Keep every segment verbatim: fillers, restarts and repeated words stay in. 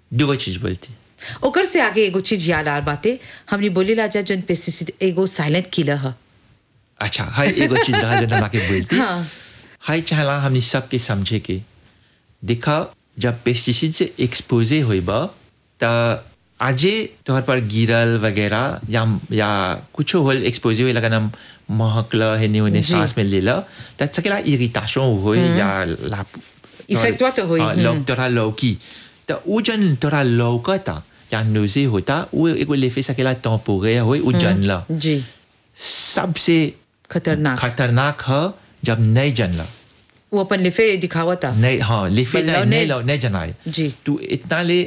दुगो चीज बोलती ओकर से आगे एगो चीज याद आ बाते हमने बोले लाजा जन पेस्टिसाइड एगो साइलेंट किलर है। अच्छा हाय एगो चीज रहा जो ना के बोलती हाँ। हाय चाहला हमने सबके समझे के देखा जब पेस्टिसाइड से एक्सपोजे हुई बा ता आजे तोहर पर गिरल वगैरह या या कुछ होल एक्सपोजे हुई लगा ना महकला है नहीं होने सांस में लेला ता सकेला इरिटेशन होई या ला इफेक्ट हुआ तो होई लोग तोरा लौकी ता उ जन तोरा लौकता या नोजे होता वो एगो लेफे सकेला टेम्पोरेयर होई उ जनला जी सबसे खतरनाक खतरनाक है जब नहीं जनला वो अपन लिफे दिखावा था नहीं हाँ लिफे नहीं नहीं लो नहीं जनाए जी तू इतना ले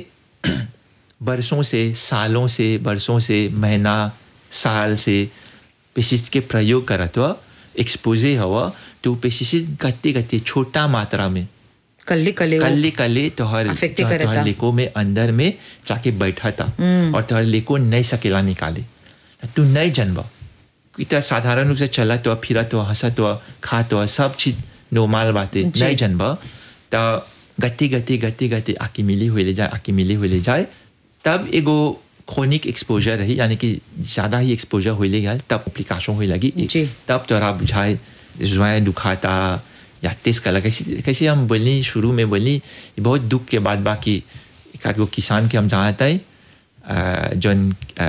बरसों से सालों से बरसों से महीना साल से पेस्टिसाइड के प्रयोग करत हुआ एक्सपोजे हुआ तो पेस्टिसाइड गति गति छोटा मात्रा में कल्ले कल्ले कल्ले कल्ले तोहर अफेक्ट करता तोहर लेको में अंदर में जाके बैठा था और तोहर लेको नहीं सकेला निकाले तू नहीं जनबा इतना साधारण रूप से चला तो फिरा तो हंसा तो खा तो सब चीज नॉर्मल बातें नहीं जनबा तो गति गति गति गति आकी मिली हुई ले जाए आकी मिली हुई ले जाए तब एगो क्रोनिक एक्सपोजर रही यानी कि ज़्यादा ही एक्सपोजर हुई ले गया तब एप्लीकेशन हुई लगी तब तोरा बुझाए जुआएं दुखाता या तेज कला कैसे कैसे हम बोलनी शुरू में बोलनी बहुत दुख के बाद बाकी एक आध गो किसान के हम जानते हैं जौन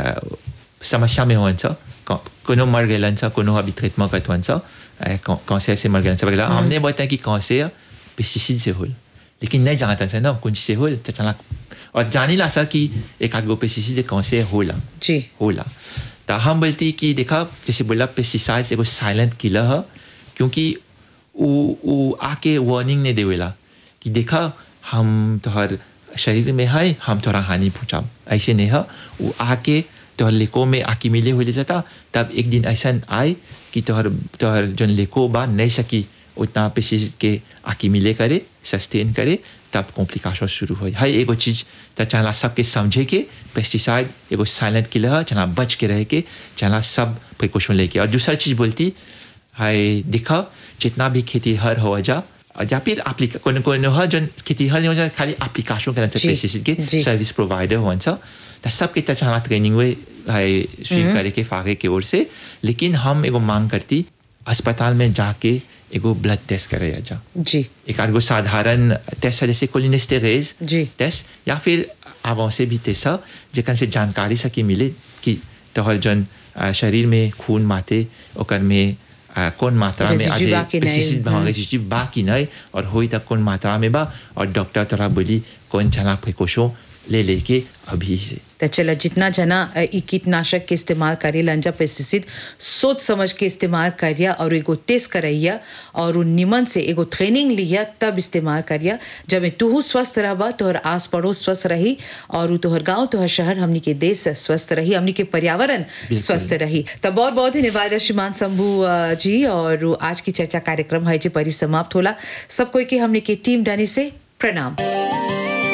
समस्या में होन सा कोनो मर गए सा कोनो अभी ट्रीटमेंट करते सा कैंसर से मर गए सा वगैरह हमने बताया कि कैंसर पेस्टिसाइड से हो लेकिन नहीं जानता था ना कौन से हो तो चला और जानी ला सा कि एक आध गो पेस्टिसाइड से कैंसर होला जी होला तो हम बोलती कि देखा जैसे बोला पेस्टिसाइड एगो साइलेंट किलर है क्योंकि वो वो आके वार्निंग नहीं देवेला कि देखा हम तोहर शरीर में है हम थोड़ा हानि पहुँचाओ ऐसे नहीं है वो आके तोहर लेको में आके मिले हुए ले जाता तब एक दिन ऐसा आए कि तोहर तोहर जो लेको बा नहीं सकी उतना पेस्टिसाइड के आके मिले करे सस्टेन करे तब कॉम्प्लिकेशन शुरू हो है एगो चीज़ तो चला सबके समझे के पेस्टिसाइड एगो साइलेंट किलर है चला बच के रह के चला सब प्रिकॉशन लेके और दूसरा चीज़ बोलती है देखा जितना भी खेती हर हो जा या फिर एप्लीका कोनो कोनो हर जन खेती हर नहीं हो जा खाली एप्लीकेशन करना चाहिए पेस्टिसाइड के सर्विस प्रोवाइडर हो सा तो सबके तो चला ट्रेनिंग हुए है स्वीप करे के फागे की ओर से लेकिन हम एगो मांग करती अस्पताल में जाके एगो ब्लड टेस्ट करे जा जी एक आध गो साधारण टेस्ट जैसे कोलिनेस्टेरेज जी टेस्ट या फिर आवां से भी टेस्ट जेकन से जानकारी सकी मिले कि तोहर जन शरीर में खून माते ओकर में कौन मात्रा में आज पेस्टिसाइड रेसिड्यू बा कि नहीं और होई तब कौन मात्रा में बा और डॉक्टर तोरा बोली कौन जना प्रिकॉशन ले लेके अभी से तो चला जितना जना ई कीटनाशक के इस्तेमाल करे लंजा पेस्टिसाइड सोच समझ के इस्तेमाल करिया और एगो टेस्ट करैया और उ निमन से एगो ट्रेनिंग लिया तब इस्तेमाल करिया जब तू स्वस्थ रहबा तोहर आस पड़ोस स्वस्थ रही और तोहर गांव तोहर शहर हमनी के देश स्वस्थ रही हमनी के पर्यावरण स्वस्थ रही। तो बहुत बहुत धन्यवाद श्रीमान शंभू जी और आज की चर्चा कार्यक्रम है जो परिसमाप्त होला सब कोई के हमनी के टीम डानी से प्रणाम।